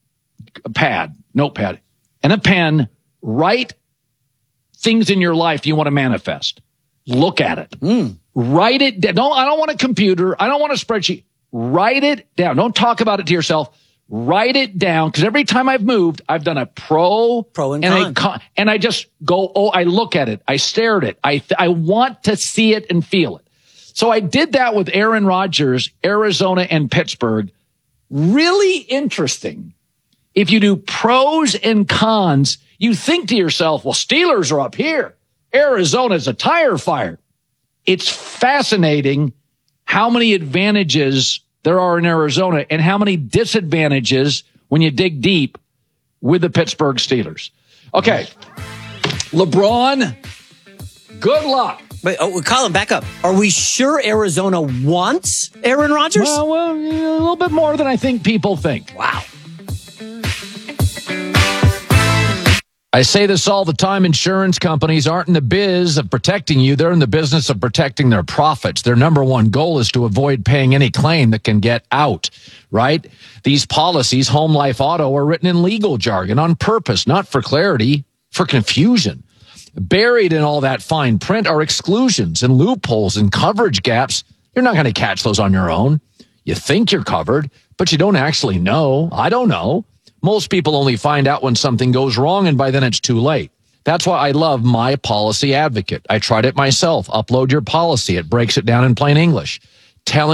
pad, notepad, and a pen, write things in your life you want to manifest. Look at it. Mm. Write it down. Don't, I don't want a computer. I don't want a spreadsheet. Write it down. Don't talk about it to yourself. Write it down, because every time I've moved, I've done a pro, pro and, and con. a con, and I just go, oh, I look at it, I stare at it, I th- I want to see it and feel it. So I did that with Aaron Rodgers, Arizona and Pittsburgh. Really interesting. If you do pros and cons, you think to yourself, well, Steelers are up here. Arizona's a tire fire. It's fascinating how many advantages there are in Arizona and how many disadvantages when you dig deep with the Pittsburgh Steelers. Okay. LeBron, good luck. Wait, oh, Colin, back up. Are we sure Arizona wants Aaron Rodgers? Well, well, a little bit more than I think people think. Wow. I say this all the time. Insurance companies aren't in the biz of protecting you. They're in the business of protecting their profits. Their number one goal is to avoid paying any claim that can get out, right? These policies, home, life, auto, are written in legal jargon on purpose, not for clarity, for confusion. Buried in all that fine print are exclusions and loopholes and coverage gaps. You're not going to catch those on your own. You think you're covered, but you don't actually know. I don't know. Most people only find out when something goes wrong, and by then it's too late. That's why I love My Policy Advocate. I tried it myself. Upload your policy. It breaks it down in plain English, telling